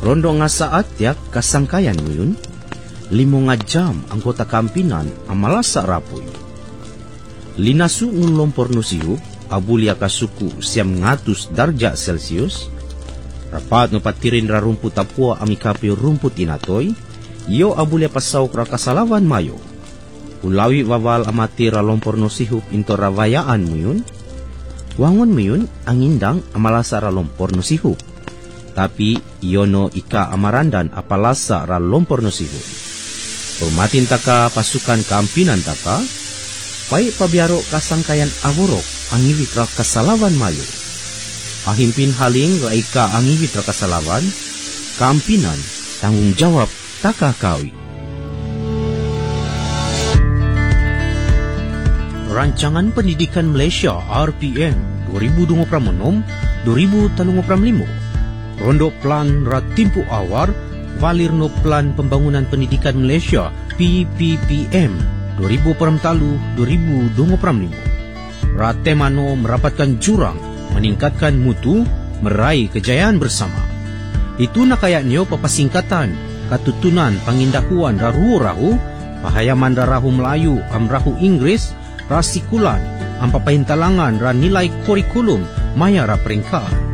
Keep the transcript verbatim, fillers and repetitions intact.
Rondo ngasaat ya kasangkayan mo yun. Limo nga jam anggota kampinan ang malasa rapoy. Linasu ngulompor no sihup, abulia kasuku siyam ngatus darja Celsius. Rapat no patirin ra rumput tapua amikapi rumput inatoy, iyo abulia pasaw ra kasalawan mayo. Ulawi wawal amati ra lompor no sihup into ravayaan mo yun. Wangon mo yun ang indang amalasa ra lompor no sihup. Tapi iyo no ika amarandan apalasa ra lompor no sihup. Hormatin taka pasukan kampinan taka, pay pabiaro kasangkayan aburok ang iwit ra kasalawan mayo. Ahimpin haling ra ika ang iwit ra kasalawan, kampinan tanggung jawab taka kawi. Rancangan Pendidikan Malaysia R P M dua ribu dua puluh enam dua ribu tiga puluh lima Rondo Plan Ratimpu Awar Valirno Plan Pembangunan Pendidikan Malaysia P P P M dua ribu dua puluh tiga dua ribu dua puluh lima. Ratemano merapatkan jurang, meningkatkan mutu, meraih kejayaan bersama. Itu nakayaknyo papasingkatan, katutunan pangindakuan raru-rahu, pahayaman rahu Melayu amrahu Inggris, rasikulan, ang papahintalangan ra nilai kurikulum maya ra peringkat.